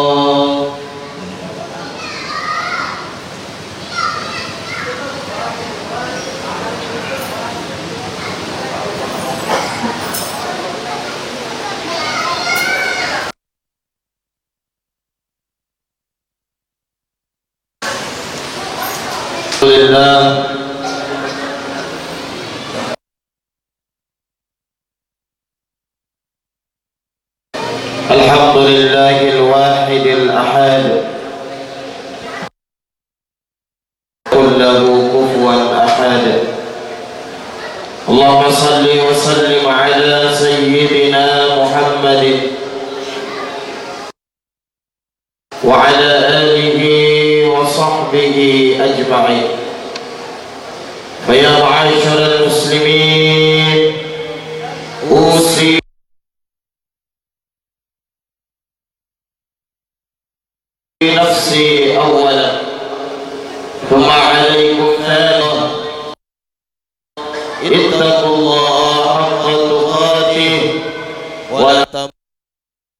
الحمد لله الواحد الأحد قل له كفوا أحد. اللهم صل وسلم على سيدنا محمد وعلى آله وصحبه أجمعين. فيا معاشر المسلمين، أوصي نفسي أولا ثم عليكم ثانيا، اتقوا